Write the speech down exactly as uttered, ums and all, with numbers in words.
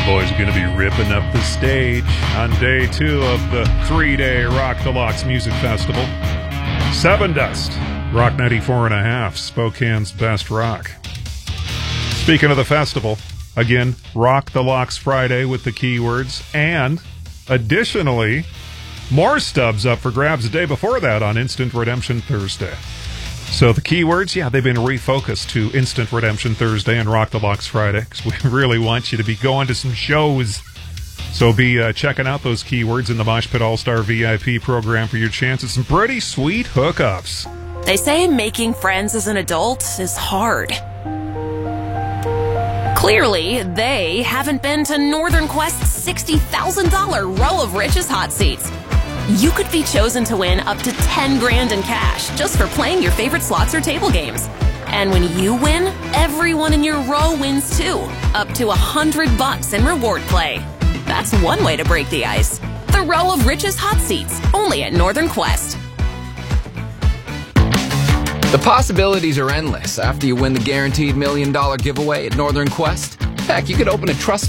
Boys are going to be ripping up the stage on day two of the three-day Rock the Locks Music Festival. Seven Dust, Rock ninety-four and a half, Spokane's best rock. Speaking of the festival, again, Rock the Locks Friday with the keywords, and additionally, more stubs up for grabs the day before that on Instant Redemption Thursday. So the keywords, yeah, they've been refocused to Instant Redemption Thursday and Rock the Locks Friday, because we really want you to be going to some shows. So be uh, checking out those keywords in the Mosh Pit All-Star V I P program for your chance at some pretty sweet hookups. They say making friends as an adult is hard. Clearly, they haven't been to Northern Quest's sixty thousand dollars Row of Riches hot seats. You could be chosen to win up to ten grand in cash just for playing your favorite slots or table games. And when you win, everyone in your row wins too, up to a hundred bucks in reward play. That's one way to break the ice. The Row of Riches hot seats, only at Northern Quest. The possibilities are endless after you win the guaranteed million dollar giveaway at Northern Quest. Heck, you could open a trust